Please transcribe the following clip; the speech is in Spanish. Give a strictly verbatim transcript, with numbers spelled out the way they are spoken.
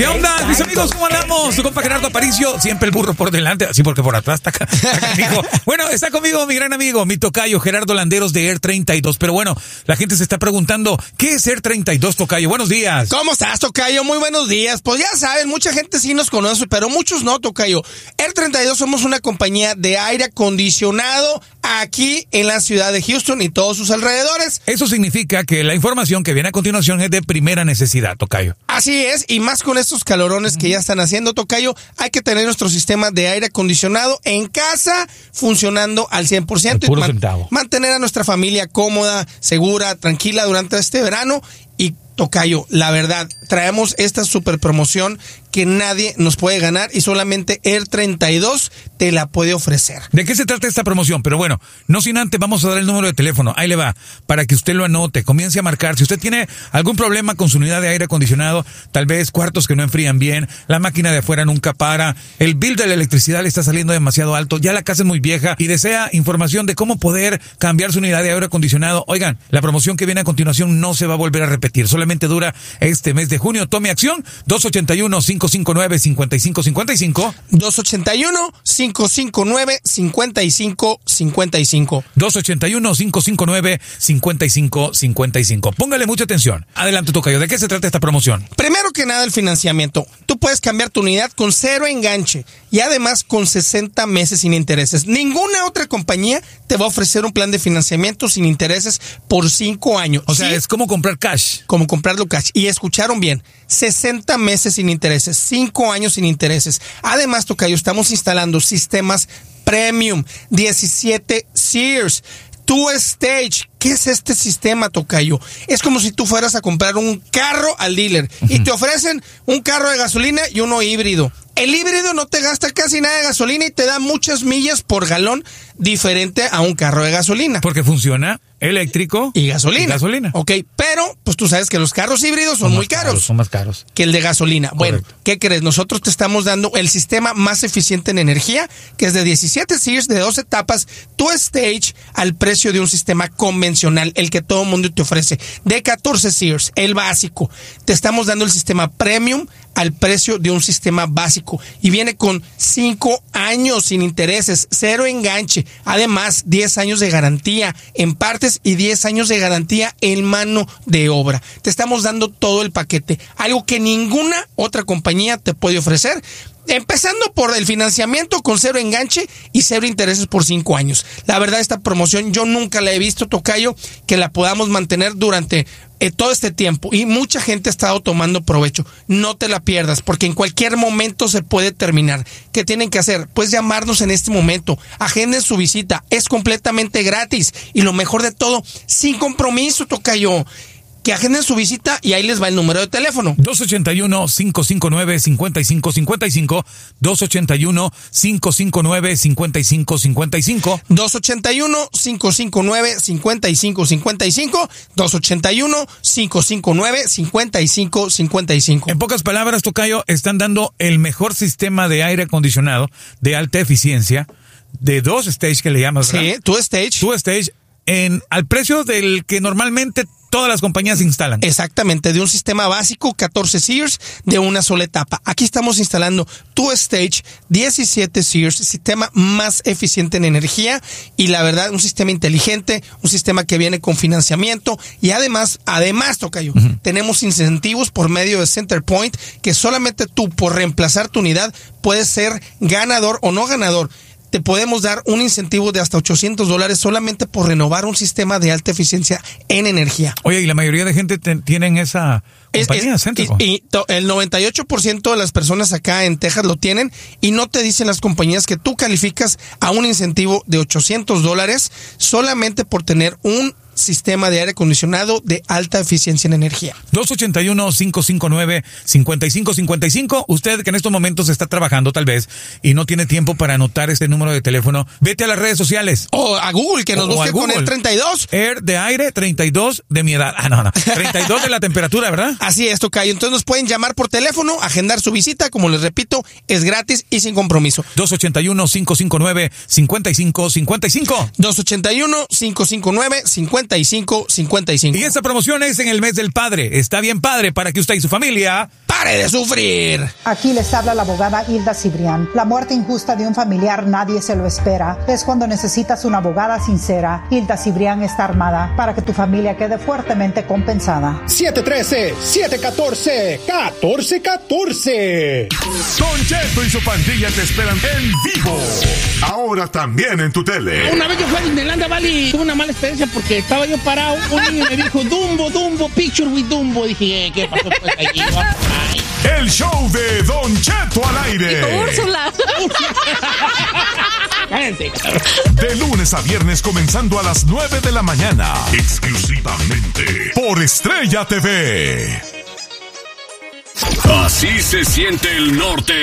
¿Qué onda, mis amigos? ¿Cómo andamos? Su compa Gerardo Aparicio, siempre el burro por delante, así porque por atrás está acá. Dijo, bueno, está conmigo mi gran amigo, mi tocayo, Gerardo Landeros de Air treinta y dos. Pero bueno, la gente se está preguntando, ¿qué es Air treinta y dos, tocayo? Buenos días. ¿Cómo estás, tocayo? Muy buenos días. Pues ya saben, mucha gente sí nos conoce, pero muchos no, tocayo. Air treinta y dos somos una compañía de aire acondicionado aquí en la ciudad de Houston y todos sus alrededores. Eso significa que la información que viene a continuación es de primera necesidad, tocayo. Así es, y más con estos calorones que ya están haciendo, tocayo, hay que tener nuestro sistema de aire acondicionado en casa funcionando al cien por ciento. El puro y man- centavo. mantener a nuestra familia cómoda, segura, tranquila durante este verano. Y tocayo, la verdad, traemos esta super promoción que nadie nos puede ganar y solamente Air treinta y dos te la puede ofrecer. ¿De qué se trata esta promoción? Pero bueno, no sin antes vamos a dar el número de teléfono. Ahí le va, para que usted lo anote, comience a marcar. Si usted tiene algún problema con su unidad de aire acondicionado, tal vez cuartos que no enfrían bien, la máquina de afuera nunca para, el bill de la electricidad le está saliendo demasiado alto, ya la casa es muy vieja y desea información de cómo poder cambiar su unidad de aire acondicionado, oigan, la promoción que viene a continuación no se va a volver a repetir, solamente dura este mes de junio. Tome acción, dos ocho uno, cinco cinco nueve, cinco cinco cinco cinco. dos ocho uno, cinco cinco nueve, cinco cinco cinco cinco. dos ocho uno, cinco cinco nueve, cinco cinco cinco cinco. Póngale mucha atención. Adelante, tocayo. ¿De qué se trata esta promoción? Primero que nada, el financiamiento. Tú puedes cambiar tu unidad con cero enganche y además con sesenta meses sin intereses. Ninguna otra compañía te va a ofrecer un plan de financiamiento sin intereses por cinco años. O sea, ¿Sí? es como comprar cash. Como comprarlo cash. Y escucharon bien, sesenta meses sin intereses, cinco años sin intereses. Además, tocayo, estamos instalando sistemas premium, diecisiete Sears, Two Stage. ¿Qué es este sistema, tocayo? Es como si tú fueras a comprar un carro al dealer y te ofrecen un carro de gasolina y uno híbrido. El híbrido no te gasta casi nada de gasolina y te da muchas millas por galón, diferente a un carro de gasolina. Porque funciona eléctrico Y gasolina. y gasolina. Ok, pero pues tú sabes que los carros híbridos son, Son muy más caros. Son más caros. Que el de gasolina. Bueno, Correcto. ¿qué crees? Nosotros te estamos dando el sistema más eficiente en energía, que es de diecisiete Sears, de dos etapas, Two Stage, al precio de un sistema convencional, el que todo el mundo te ofrece. De catorce Sears, el básico. Te estamos dando el sistema premium al precio de un sistema básico. Y viene con cinco años sin intereses, cero enganche. Además, diez años de garantía en partes y diez años de garantía en mano de obra. Te estamos dando todo el paquete, algo que ninguna otra compañía te puede ofrecer. Empezando por el financiamiento con cero enganche y cero intereses por cinco años. La verdad, esta promoción yo nunca la he visto, tocayo, que la podamos mantener durante eh, todo este tiempo. Y mucha gente ha estado tomando provecho. No te la pierdas, porque en cualquier momento se puede terminar. ¿Qué tienen que hacer? Pues llamarnos en este momento. Agenden su visita. Es completamente gratis. Y lo mejor de todo, sin compromiso, tocayo. Que agenden su visita y ahí les va el número de teléfono. dos ocho uno, cinco cinco nueve, cinco cinco cinco cinco. dos ocho uno, cinco cinco nueve, cinco cinco cinco cinco. dos ocho uno, cinco cinco nueve, cinco cinco cinco cinco. dos ocho uno, cinco cinco nueve, cinco cinco cinco cinco. En pocas palabras, tocayo, están dando el mejor sistema de aire acondicionado de alta eficiencia, de dos stage que le llamas, ¿verdad? Sí, Two Stage. Two stage, en, al precio del que normalmente todas las compañías instalan. Exactamente, de un sistema básico, catorce Sears, de una sola etapa. Aquí estamos instalando Two Stage, diecisiete Sears, sistema más eficiente en energía y la verdad, un sistema inteligente, un sistema que viene con financiamiento y además, además, tocayo, uh-huh. tenemos incentivos por medio de CenterPoint que solamente tú, por reemplazar tu unidad, puedes ser ganador o no ganador. Te podemos dar un incentivo de hasta ochocientos dólares solamente por renovar un sistema de alta eficiencia en energía. Oye, y la mayoría de gente te, tienen esa compañía, es, es, y, y to, el noventa y ocho por ciento de las personas acá en Texas lo tienen y no te dicen las compañías que tú calificas a un incentivo de ochocientos dólares solamente por tener un sistema de aire acondicionado de alta eficiencia en energía. dos ocho uno, cinco cinco nueve, cinco cinco cinco cinco. Usted que en estos momentos está trabajando tal vez y no tiene tiempo para anotar este número de teléfono, vete a las redes sociales. O a Google, que nos o busque con Air treinta y dos. Air de aire treinta y dos de mi edad. Ah, no, no. treinta y dos de la temperatura, ¿verdad? Así es, tocayo. Entonces nos pueden llamar por teléfono, agendar su visita, como les repito, es gratis y sin compromiso. dos ocho uno, cinco cinco nueve, cinco cinco cinco cinco. dos ocho uno, cinco cinco nueve, cinco cincuenta y cinco cincuenta y cinco. Y esta promoción es en el mes del padre. Está bien padre para que usted y su familia ¡pare de sufrir! Aquí les habla la abogada Hilda Cibrián. La muerte injusta de un familiar nadie se lo espera. Es cuando necesitas una abogada sincera. Hilda Cibrián está armada para que tu familia quede fuertemente compensada. siete uno tres, siete uno cuatro, uno cuatro uno cuatro. Don Cheto y su pandilla te esperan en vivo. Ahora también en tu tele. Una vez yo fui a Disneyland Valley, tuve una mala experiencia porque estaba yo parado. Un niño me dijo, Dumbo, Dumbo, picture with Dumbo. Dije, ¿qué pasó? Pues allí va. El show de Don Cheto al aire. Úrsula. De lunes a viernes comenzando a las nueve de la mañana. Exclusivamente por Estrella T V. Así se siente el norte